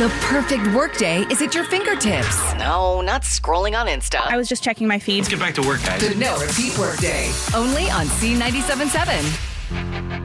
The perfect workday is at your fingertips. No, not scrolling on Insta. I was just checking my feed. Let's get back to work, guys. The No Repeat Workday. Only on C97.7.